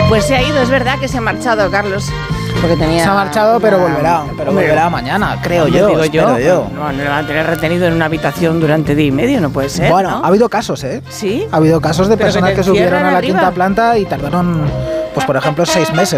Pues se ha ido, es verdad que se ha marchado, Carlos. Porque tenía... Se ha marchado, pero volverá. Pero volverá mañana, creo yo. Digo espero yo. No lo van a tener retenido en una habitación durante día y medio, no puede ser. Bueno, ¿no? ha habido casos, ¿eh? ¿Sí? Ha habido casos de Pero personas que que subieron a la arriba. quinta planta y tardaron, pues por ejemplo, 6 meses